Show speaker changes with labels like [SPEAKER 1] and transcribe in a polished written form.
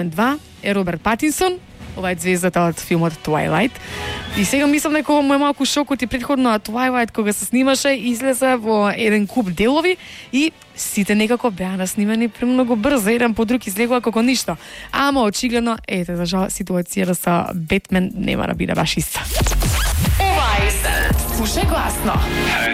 [SPEAKER 1] 2 е Роберт Патинсон, ова е звездата од филмот Twilight. И сега мислам дека му е малку шокот и претходно Twilight кога се снимаше излезе во еден куп делови и сите некако беа наснимани премногу брзо, еден по друг излегува како ништо. Ама очигледно, ете, за жал ситуацијата со Бетмен нема да биде баш иста.
[SPEAKER 2] Ова е слушај гласно.